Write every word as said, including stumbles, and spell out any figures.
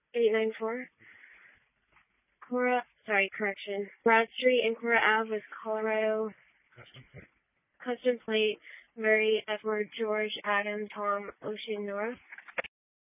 eight nine four. Cora, sorry, correction. Broad Street and Cora Ave was Colorado. Custom plate. Custom plate, Mary, Edward, George, Adam, Tom, Ocean, Nora.